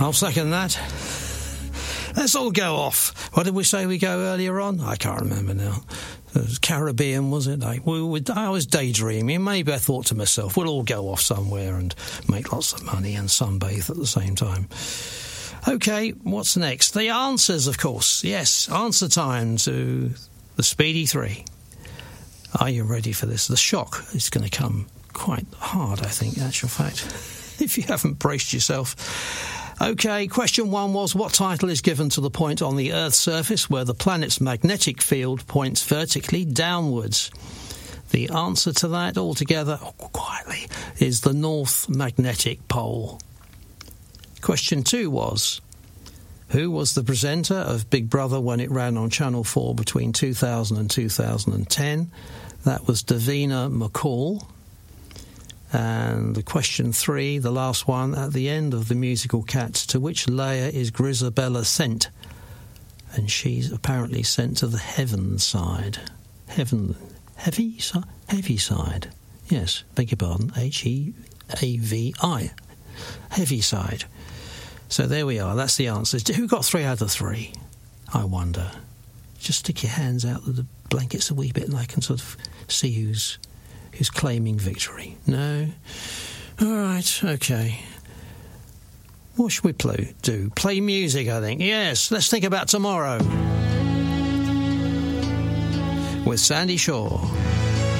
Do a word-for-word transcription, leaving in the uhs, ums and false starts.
I'll second that. Let's all go off. What did we say we go earlier on? I can't remember now. It was Caribbean, was it? I, we, we, I was daydreaming. Maybe I thought to myself, we'll all go off somewhere and make lots of money and sunbathe at the same time. OK, what's next? The answers, of course. Yes, answer time to the Speedy Three. Are you ready for this? The shock is going to come quite hard, I think, in actual fact, if you haven't braced yourself. OK, question one was, what title is given to the point on the Earth's surface where the planet's magnetic field points vertically downwards? The answer to that altogether, oh, quietly, is the North Magnetic Pole. Question two was, who was the presenter of Big Brother when it ran on Channel four between two thousand and two thousand ten? That was Davina McCall. And the question three, the last one, at the end of the musical Cats, to which layer is Grisabella sent? And she's apparently sent to the heaven side. Heaven, heavy, heavy side. Yes, beg your pardon, H E A V I. Heavy side. So there we are, that's the answers. Who got three out of three? I wonder. Just stick your hands out of the blankets a wee bit and I can sort of see who's who's claiming victory. No? All right, OK. What should we play, do? Play music, I think. Yes, let's think about tomorrow. With Sandy Shaw.